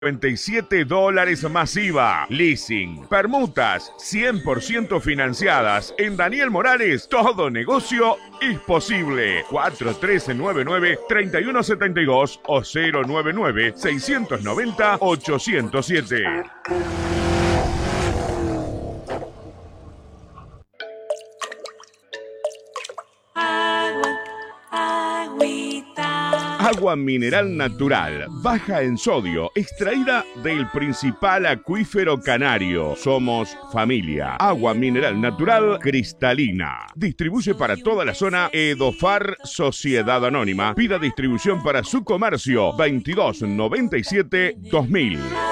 $97 masiva. Leasing, permutas 100% financiadas. En Daniel Morales, todo negocio es posible. 4399-3172 o 099-690-807. Agua mineral natural, baja en sodio, extraída del principal acuífero canario. Somos familia. Agua mineral natural cristalina. Distribuye para toda la zona Edofar Sociedad Anónima. Pida distribución para su comercio 2297-2000.